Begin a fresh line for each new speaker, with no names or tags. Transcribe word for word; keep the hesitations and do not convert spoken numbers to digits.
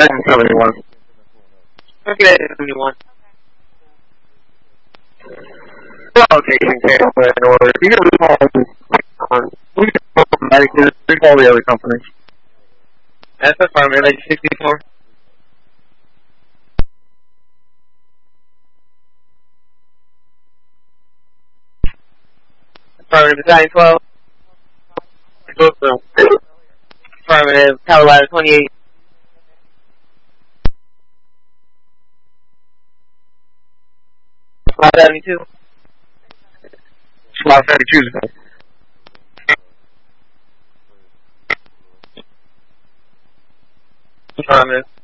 seventy-one.
Okay, seventy-one.
Location Tampa in order. You can recall, um, we can call medically, we call the other company.
That's affirmative, like sixty-four. Affirmative, Battalion twelve. Affirmative, Colorado twenty-eight. five seventy-two.
five seventy-two.
Affirmative.